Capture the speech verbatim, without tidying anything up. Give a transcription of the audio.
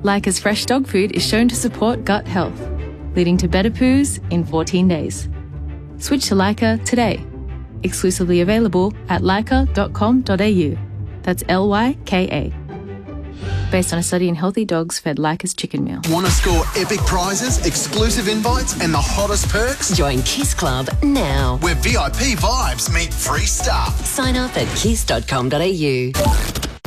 Lyca's fresh dog food is shown to support gut health, leading to better poos in fourteen days. Switch to Lyca today. Exclusively available at lyca dot com dot a u. That's L Y K A. Based on a study in healthy dogs fed Lyca's chicken meal. Want to score epic prizes, exclusive invites and the hottest perks? Join Kiss Club now. Where V I P vibes meet free stuff. Sign up at kiss dot com dot a u.